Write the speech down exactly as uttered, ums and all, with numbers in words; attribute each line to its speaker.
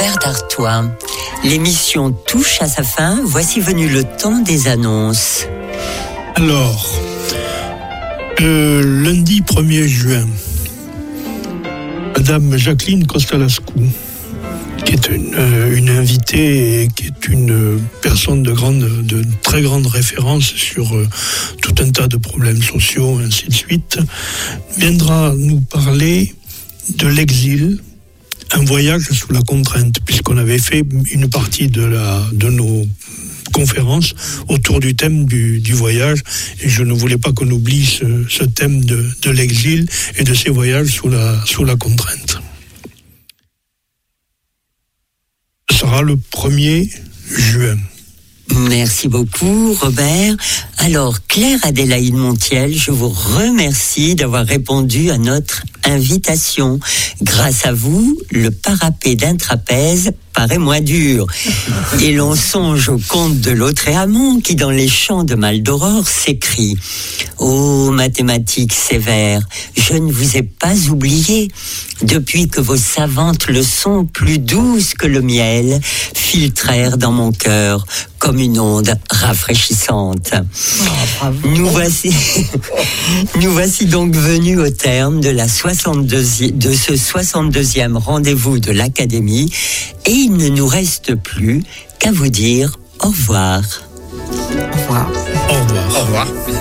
Speaker 1: Robert Dartois. L'émission touche à sa fin. Voici venu le temps des annonces.
Speaker 2: Alors, euh, lundi premier juin, Madame Jacqueline Costalascu, qui est une, euh, une invitée et qui est une personne de, grande, de très grande référence sur euh, tout un tas de problèmes sociaux, ainsi de suite, viendra nous parler de l'exil, un voyage sous la contrainte, puisqu'on avait fait une partie de, la, de nos conférences autour du thème du, du voyage, et je ne voulais pas qu'on oublie ce, ce thème de, de l'exil et de ces voyages sous la, sous la contrainte. Ce sera le premier juin.
Speaker 1: Merci beaucoup, Robert. Alors, Claire Adélaïde Montiel, je vous remercie d'avoir répondu à notre invitation. Grâce à vous, le parapet d'un trapèze paraît moins dur. Et l'on songe au conte de Lautréamont qui, dans les champs de Maldoror, s'écrie « Ô mathématiques sévères, je ne vous ai pas oublié, depuis que vos savantes leçons, plus douces que le miel, filtrèrent dans mon cœur comme une onde rafraîchissante. Oh, » Nous voici, nous voici donc venus au terme de, la soixante-deuxième, de ce soixante-deuxième rendez-vous de l'Académie, et il ne nous reste plus qu'à vous dire au revoir.
Speaker 3: Au revoir.
Speaker 2: Au revoir.
Speaker 4: Au revoir.